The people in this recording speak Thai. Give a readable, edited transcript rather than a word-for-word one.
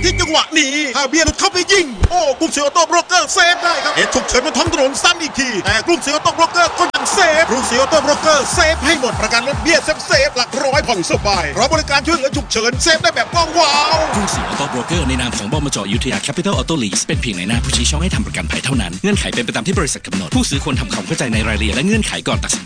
ที่จังหวะนี้ถ้าเบียร์หลุดเข้าไปยิงโอ้กรุงศรีออโต้โบรกเกอร์เซฟได้ครับเหตุฉุกเฉินบนท้องถนนซ้ำอีกทีแต่กรุงศรีออโต้โบรกเกอร์ก็ยังเซฟกรุงศรีออโต้โบรกเกอร์เซฟให้หมดประกันรถเบี้ยเซฟหลักร้อยผ่อนสบายเพราะบริการช่วยเหลือฉุกเฉินเซฟได้แบบว้าวกรุงศรีออโต้โบรกเกอร์ในนามของบมจ.อยุธยาแคปิตอลออโต้ลีสเป็นเพียงในหน้าผู้ชี้ช่องให้ทำประกันภัยเท่านั้นเงื่อนไขเป็นไปตามที่บริษัทกำหนดผู้ซื้อควรทำความเข้าใจในรายละเอียดและเงื่อนไขก่อนตัดสิน